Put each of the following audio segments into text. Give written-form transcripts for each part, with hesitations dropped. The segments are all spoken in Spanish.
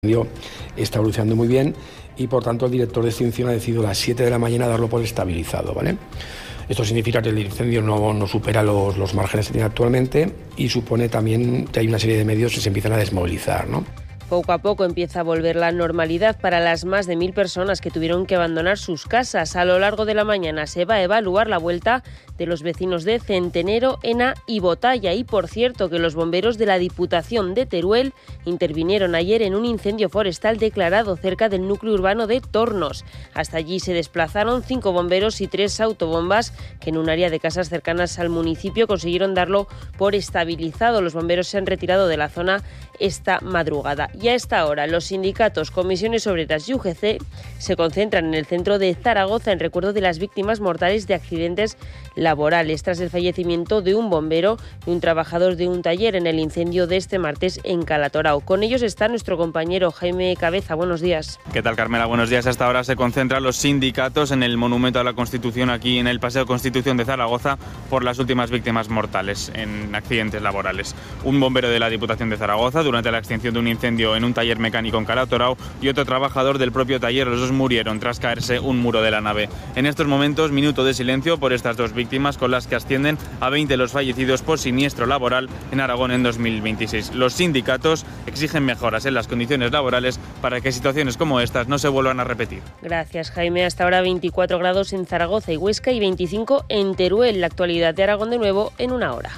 Está evolucionando muy bien y por tanto el director de extinción ha decidido a las 7 de la mañana darlo por estabilizado, ¿vale? Esto significa que el incendio no supera los márgenes que tiene actualmente y supone también que hay una serie de medios que se empiezan a desmovilizar, ¿no? Poco a poco empieza a volver la normalidad para las más de 1.000 personas que tuvieron que abandonar sus casas. A lo largo de la mañana se va a evaluar la vuelta de los vecinos de Centenero, Ena y Botalla. Y por cierto que los bomberos de la Diputación de Teruel intervinieron ayer en un incendio forestal declarado cerca del núcleo urbano de Tornos. Hasta allí se desplazaron 5 bomberos y 3 autobombas que en un área de casas cercanas al municipio consiguieron darlo por estabilizado. Los bomberos se han retirado de la zona esta madrugada. Y a esta hora, los sindicatos, comisiones obreras y UGT se concentran en el centro de Zaragoza en recuerdo de las víctimas mortales de accidentes laborales tras el fallecimiento de un bombero y un trabajador de un taller en el incendio de este martes en Calatorao. Con ellos está nuestro compañero Jaime Cabeza. Buenos días. ¿Qué tal, Carmela? Buenos días. Hasta ahora se concentran los sindicatos en el Monumento a la Constitución aquí en el Paseo Constitución de Zaragoza por las últimas víctimas mortales en accidentes laborales. Un bombero de la Diputación de Zaragoza durante la extinción de un incendio en un taller mecánico en Calatorao y otro trabajador del propio taller. Los dos murieron tras caerse un muro de la nave. En estos momentos, minuto de silencio por estas dos víctimas, con las que ascienden a 20 los fallecidos por siniestro laboral en Aragón en 2026. Los sindicatos exigen mejoras en las condiciones laborales para que situaciones como estas no se vuelvan a repetir. Gracias, Jaime. Hasta ahora 24 grados en Zaragoza y Huesca y 25 en Teruel. La actualidad de Aragón de nuevo en una hora.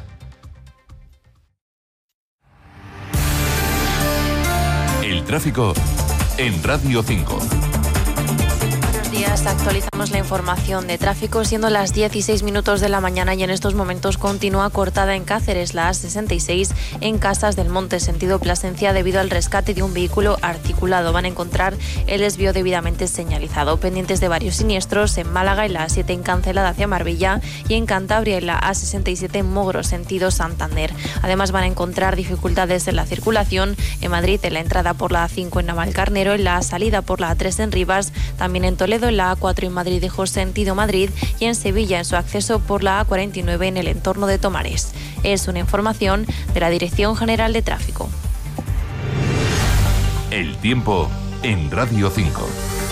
El tráfico en Radio 5. Buenos días, actualizamos la información de tráfico siendo las 16 de la mañana y en estos momentos continúa cortada en Cáceres la A66 en Casas del Monte, sentido Plasencia, debido al rescate de un vehículo articulado. Van a encontrar el desvío debidamente señalizado. Pendientes de varios siniestros en Málaga, en la A7 en Cancelada hacia Marbella y en Cantabria en la A67 en Mogro, sentido Santander. Además van a encontrar dificultades en la circulación en Madrid, en la entrada por la A5 en Navalcarnero, en la salida por la A3 en Rivas, también en Toledo, en la A4 en Madrid-Hijos, sentido Madrid, y en Sevilla en su acceso por la A49 en el entorno de Tomares. Es una información de la Dirección General de Tráfico. El tiempo en Radio 5.